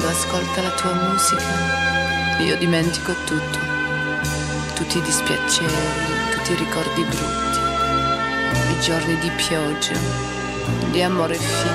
quando ascolta la tua musica, io dimentico tutto, tutti i dispiaceri, tutti i ricordi brutti, i giorni di pioggia, di amore finto.